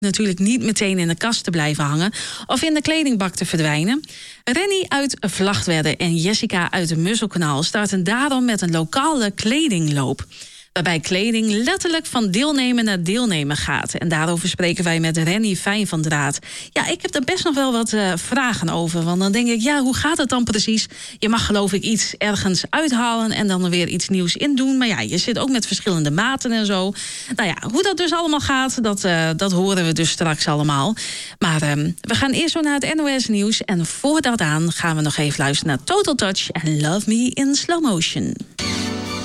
natuurlijk niet meteen in de kast te blijven hangen of in de kledingbak te verdwijnen. Rennie uit Vlagtwedde en Jessica uit het Musselkanaal starten daarom met een lokale kledingloop. Waarbij kleding letterlijk van deelnemer naar deelnemer gaat. En daarover spreken wij met Rennie Fijn van Draat. Ja, ik heb er best nog wel wat vragen over. Want dan denk ik, ja, hoe gaat het dan precies? Je mag geloof ik iets ergens uithalen en dan er weer iets nieuws in doen. Maar ja, je zit ook met verschillende maten en zo. Nou ja, hoe dat dus allemaal gaat, dat horen we dus straks allemaal. Maar we gaan eerst zo naar het NOS Nieuws. En voordat aan gaan we nog even luisteren naar Total Touch en Love Me in Slow Motion.